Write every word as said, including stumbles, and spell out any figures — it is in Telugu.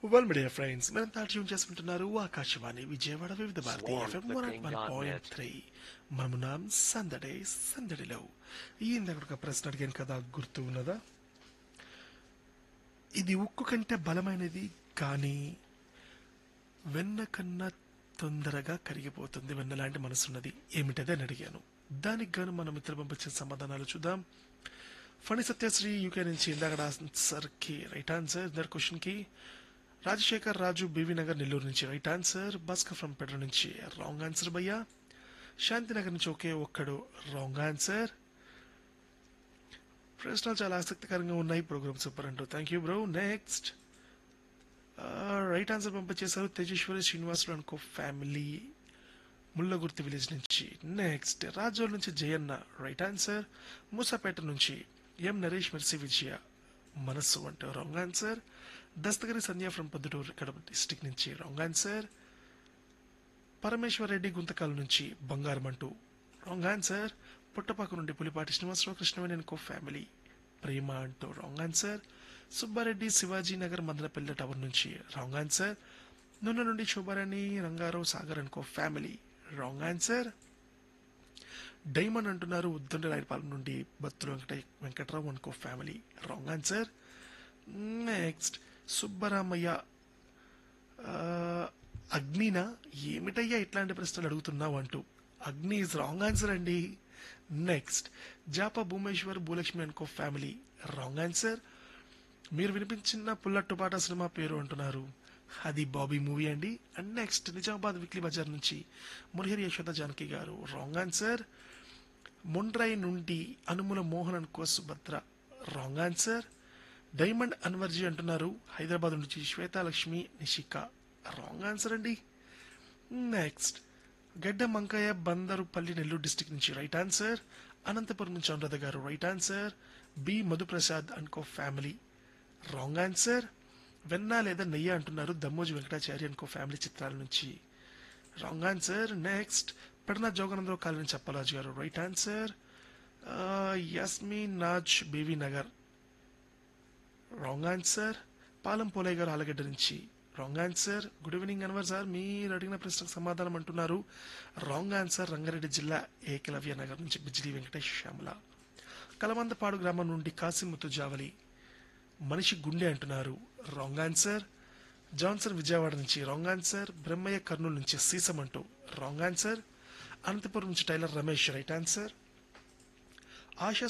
వెల్ మీడియా ఫ్రెండ్స్ మీరంతా ట్యూన్ చేసుకుంటున్నారు ఆకాశవాణి విజయవాడ వివిధ Bharati swarm FM one flickering one dot point net. Three మనమున్నాం సందడే సందడిలో. ఈ ఇందాక ఒక ప్రశ్న అడిగాను కదా, గుర్తు ఉన్నదా? ఇది ఉక్కు కంటే బలమైనది కానీ వెన్న కన్నా తొందరగా కరిగిపోతుంది, వెన్న లాంటి మనసున్నది ఏమిటది అని అడిగాను. దానికి గాను మన మిత్రులు పంపించిన సమాధానాలు చూద్దాం. ఫణి సత్యశ్రీ యూకే నుంచి ఇందాక ఆన్సర్ కి రైట్ ఆన్సర్. ఇద్దరు క్వశ్చన్ కి రాజశేఖర్ రాజు బీవీ నగర్ నెల్లూరు నుంచి right answer. Bhaskar from Pedra నుంచి రాంగ్ ఆన్సర్ భయ్యా. శాంతినగర్ నుంచి ఒకే ఒక్కడు రాంగ్ ఆన్సర్. ప్రశ్నలు చాలా ఆసక్తికరంగా ఉన్నాయి, ప్రోగ్రామ్ సూపర్ అంటూ thank you bro. Next right answer పంపించేశారు తేజేశ్వరి శ్రీనివాసులు అనుకో ఫ్యామిలీ ముల్లగుర్తి విలేజ్ నుంచి. నెక్స్ట్ రాజోల్ నుంచి జయన్న రైట్ ఆన్సర్. మూసాపేట నుంచి ఎం నరేష్ మెర్సి విజయ మనస్సు అంటే wrong answer. Dastagiri Sandhya from Proddatur Kadapa district నుంచి రాంగ్ ఆన్సర్. పరమేశ్వర్ రెడ్డి గుంతకాల నుంచి బంగారం అంటూ రాంగ్ ఆన్సర్. పుట్టపాక నుండి పులిపాటి శ్రీనివాసరావు కృష్ణవేణి కో ఫ్యామిలీ ప్రేమ అంటూ wrong answer. Subbareddy Shivaji Nagar Madanapalle tower నుంచి రాంగ్ ఆన్సర్. నున్న నుండి శోభారాణి రంగారావు సాగర్ అనుకో ఫ్యామిలీ రాంగ్ ఆన్సర్. డైమండ్ అంటున్నారు ఉద్దండ రాయపాలెం నుండి బత్తుల వెంకట వెంకట్రావు అనుకో family wrong answer. Next Subbaramaiah అగ్నినా ఏమిటయ్యా ఇట్లాంటి ప్రశ్నలు అడుగుతున్నావు అంటూ అగ్ని ఇస్ రాంగ్ ఆన్సర్ అండి. నెక్స్ట్ జాపా భూమేశ్వర్ భూలక్ష్మి అనుకో ఫ్యామిలీ రాంగ్ ఆన్సర్. మీరు వినిపించిన పుల్లట్టుపాట సినిమా పేరు అంటున్నారు, అది బాబీ మూవీ అండి. And next Nizamabad weekly Bazar నుంచి మురహరి యశోద జానకి గారు రాంగ్ ఆన్సర్. మొండ్రై నుండి అనుముల మోహన్ అనుకో సుభద్ర రాంగ్ ఆన్సర్. డైమండ్ అన్వర్జీ అంటున్నారు హైదరాబాద్ నుంచి శ్వేతాలక్ష్మి నిషిక రాంగ్ ఆన్సర్ అండి. నెక్స్ట్ గడ్డ మంకయ్య బందరుపల్లి నెల్లూరు డిస్టిక్ నుంచి రైట్ ఆన్సర్. అనంతపురం నుంచి అనురాధ గారు రైట్ ఆన్సర్. బి మధుప్రసాద్ అనుకో ఫ్యామిలీ రాంగ్ ఆన్సర్. వెన్న లేదా నెయ్యి అంటున్నారు దమ్మోజి వెంకటాచారి అనుకో ఫ్యామిలీ చిత్రాల నుంచి wrong answer. Next Pedana Jogananda Rao colony చెప్పరాజు గారు right answer. యస్మీన్ Naaz BV Nagar wrong answer. పాలం పోలయ్య గారు ఆలగడ్డ నుంచి wrong answer. Good evening Anwar sir, మీరు అడిగిన ప్రశ్నకు సమాధానం అంటున్నారు రాంగ్ ఆన్సర్. రంగారెడ్డి జిల్లా ఏకలవ్య నగర్ నుంచి బిజ్లీ వెంకటేష్ శ్యామల. కలమందపాడు గ్రామం నుండి కాసిముత్తు జావలి మనిషి గుండె అంటున్నారు రాంగ్ ఆన్సర్. జాన్సన్ విజయవాడ నుంచి రాంగ్ ఆన్సర్. బ్రహ్మయ్య కర్నూలు నుంచి సీసం అంటూ రాంగ్ ఆన్సర్. అనంతపురం నుంచి tailor Ramesh right answer. ASHA